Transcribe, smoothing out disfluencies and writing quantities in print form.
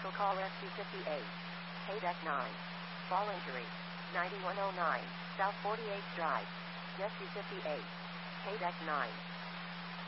Vehicle call SC58. KDEC 9. Fall injury. 9109. South 48th Drive. SC58. KDEC 9.